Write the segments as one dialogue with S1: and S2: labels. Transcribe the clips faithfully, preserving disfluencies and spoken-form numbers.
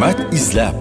S1: hikmat izlab.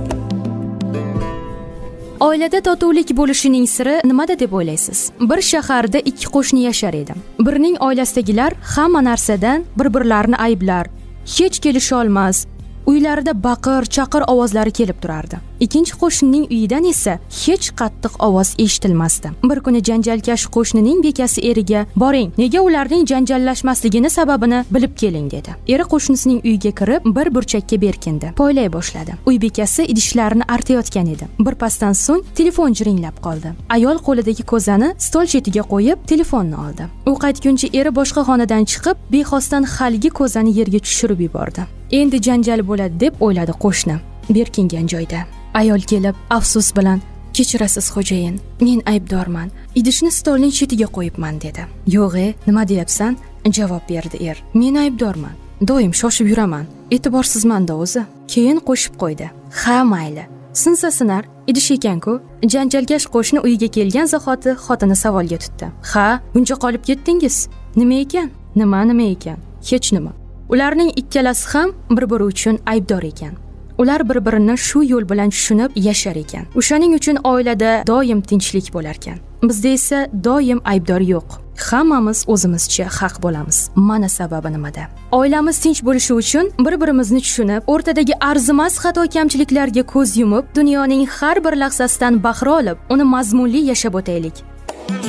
S2: Oilada totuvlik bo'lishining siri nimada deb o'ylaysiz? Bir shaharda ikki qo'shni yashar edi. Birining oilasidagilar hamma narsadan bir-birlarini ayblar, hech kelisha olmas, uylarida baqir, chaqir ovozlari kelib turardi. Ikkinchi qo'shnining uyidan esa hech qattiq ovoz eshitilmasdi. Bir kuni janjalkash qo'shnining bekasi eriga "Boring, nega ularning janjallashmasligini sababini bilib keling" dedi. Eri qo'shnisining uyiga kirib, bir burchakka berkindi. Poylay boshladi. Uy bekasi idishlarini artayotgan edi. Bir pasdan so'ng telefon jiringlab qoldi. Ayol qo'lidagi ko'zani stol chetiga qo'yib, telefonni oldi. U qaytguncha eri boshqa xonadan chiqib, bexosdan haligi ko'zani yerga tushirib yubordi. Endi janjal bo'ladi deb o'yladi qo'shni. Berkingan joyda ayol kelib afsus bilan "Kechirasiz xo'jayin, men aybdorman. Idishni stolning chetiga qo'yibman" dedi. "Yo'q-e, nima deyapsan?" javob berdi er. "Men aybdorman. Doim shoshib yuraman. E'tiborsizman-da o'zi." Keyin qo'shib qo'ydi. "Ha, mayli. Sinsa sinar, idish ekan-ku." Janjalkash qo'shni uyiga kelgan zahoti xotini savolga tutdi. "Ha, buncha qolib ketdingiz. Nima ekan?" "Nima, nima ekan? Hech nima." Ularning ikkalasi ham bir-biri uchun aybdor ekan. Ular bir-birini shu yo'l bilan tushunib yashar ekan. O'shaning uchun oilada doim tinchlik bo'lar ekan. Bizda esa doim aybdor yo'q. Hammamiz o'zimizcha haq bo'lamiz. Mana sababi nimada? Oilamiz tinch bo'lishi uchun bir-birimizni tushunib, o'rtadagi arzimas xato kamchiliklarga ko'z yumib, dunyoning har bir lahzasidan bahra olib, uni mazmunli yashab o'taylik.